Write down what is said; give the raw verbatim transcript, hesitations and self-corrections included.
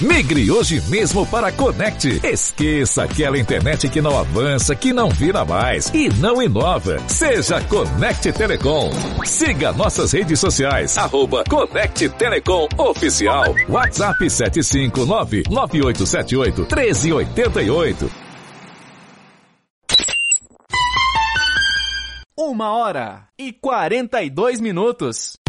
Migre hoje mesmo para a Conect. Esqueça aquela internet que não avança, que não vira mais e não inova. Seja Conect Telecom. Siga nossas redes sociais, arroba Conect Telecom Oficial. WhatsApp sete cinco nove, nove oito sete oito, um três oito oito. Uma hora e quarenta e dois minutos.